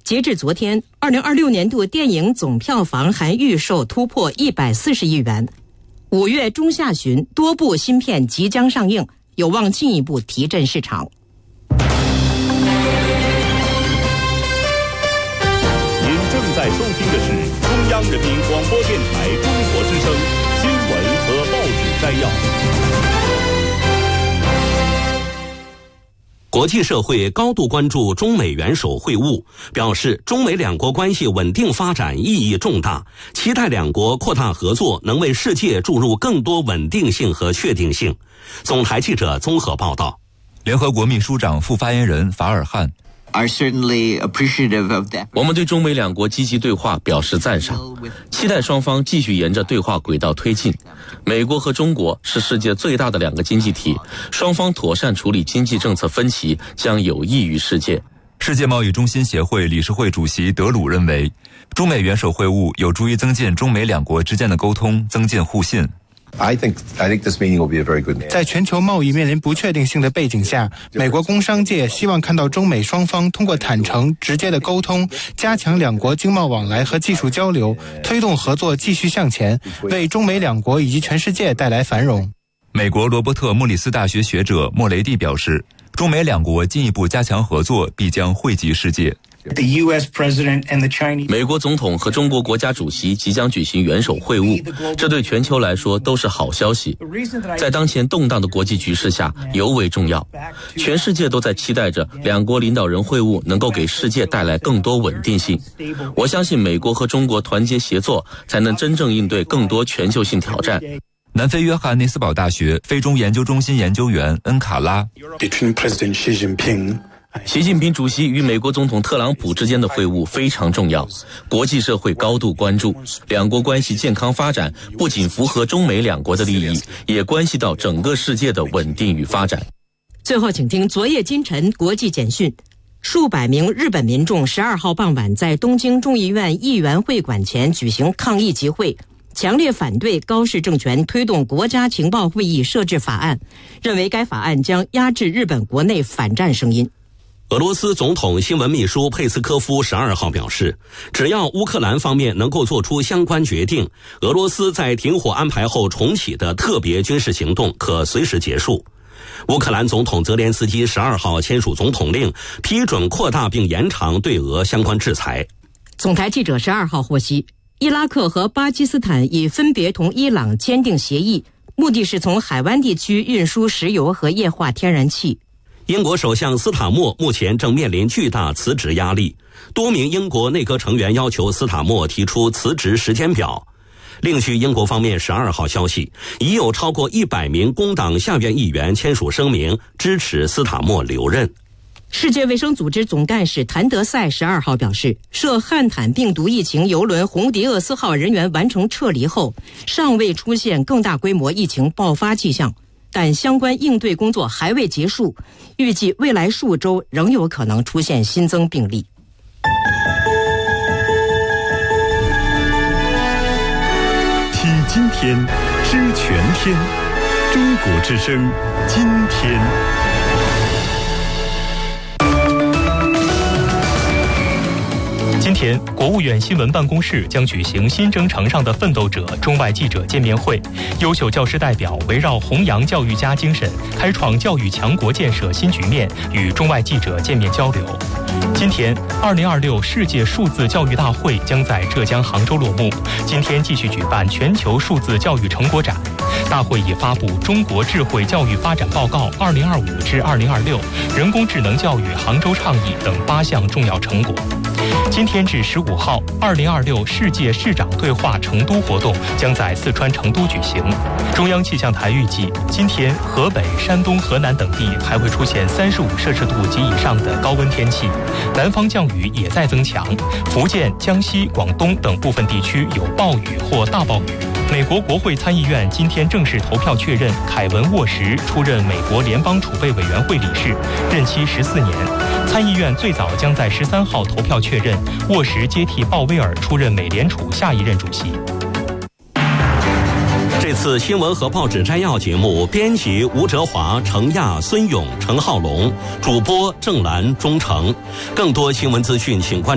截至昨天，2026年度电影总票房含预售突破140亿元。5月中下旬，多部新片即将上映，有望进一步提振市场。 您正在收听的是中央人民广播电台中国之声新闻和报纸摘要。 国际社会高度关注中美元首会晤，表示中美两国关系稳定发展意义重大，期待两国扩大合作能为世界注入更多稳定性和确定性。总台记者综合报道。 联合国秘书长副发言人法尔汉我们对中美两国积极对话表示赞赏，期待双方继续沿着对话轨道推进。美国和中国是世界最大的两个经济体，双方妥善处理经济政策分歧将有益于世界。 世界贸易中心协会理事会主席德鲁认为，中美元首会晤有助于增进中美两国之间的沟通，增进互信。 在全球贸易面临不确定性的背景下，美国工商界希望看到中美双方通过坦诚、直接的沟通，加强两国经贸往来和技术交流，推动合作继续向前，为中美两国以及全世界带来繁荣。 美国罗伯特莫里斯大学学者莫雷蒂表示，中美两国进一步加强合作，必将惠及世界。 美国总统和中国国家主席即将举行元首会晤，这对全球来说都是好消息。在当前动荡的国际局势下尤为重要，全世界都在期待着两国领导人会晤能够给世界带来更多稳定性。我相信美国和中国团结协作，才能真正应对更多全球性挑战。 南非约翰内斯堡大学非中研究中心研究员恩卡拉， 习近平主席与美国总统特朗普之间的会晤非常重要，国际社会高度关注，两国关系健康发展不仅符合中美两国的利益，也关系到整个世界的稳定与发展。 最后请听昨夜今晨国际简讯。数百名日本民众12号傍晚在东京众议院议员会馆前举行抗议集会，强烈反对高市政权推动国家情报会议设置法案，认为该法案将压制日本国内反战声音。 俄罗斯总统新闻秘书佩斯科夫12号表示，只要乌克兰方面能够做出相关决定，俄罗斯在停火安排后重启的特别军事行动可随时结束。乌克兰总统泽连斯基12号签署总统令，批准扩大并延长对俄相关制裁。 总台记者12号获悉，伊拉克和巴基斯坦已分别同伊朗签订协议，目的是从海湾地区运输石油和液化天然气。 英国首相斯塔默目前正面临巨大辞职压力，多名英国内阁成员要求斯塔默提出辞职时间表。另据英国方面12号消息，已有超过100名工党下院议员签署声明，支持斯塔默留任。 世界卫生组织总干事谭德赛12号表示，涉汉坦病毒疫情邮轮红迪厄斯号人员完成撤离后，尚未出现更大规模疫情爆发迹象，但相关应对工作还未结束，预计未来数周仍有可能出现新增病例。 听今天，知全天，中国之声，今天。 今天，国务院新闻办公室将举行新征程上的奋斗者中外记者见面会，优秀教师代表围绕弘扬教育家精神，开创教育强国建设新局面，与中外记者见面交流。今天，2026世界数字教育大会将在浙江杭州落幕，今天继续举办全球数字教育成果展。大会已发布《中国智慧教育发展报告2025至2026》、人工智能教育杭州倡议等8项重要成果。今天至15号，2026世界市长对话成都活动将在四川成都举行。中央气象台预计，今天河北、山东、河南等地还会出现35摄氏度及以上的高温天气，南方降雨也在增强，福建、江西、广东等部分地区有暴雨或大暴雨。美国国会参议院今天正式投票确认凯文·沃什出任美国联邦储备委员会理事，任期14年。参议院最早将在13号投票确认沃什接替鲍威尔出任美联储下一任主席。 这次新闻和报纸摘要节目，编辑吴哲华、程亚、孙勇、陈浩龙，主播郑兰、钟诚。更多新闻资讯请关注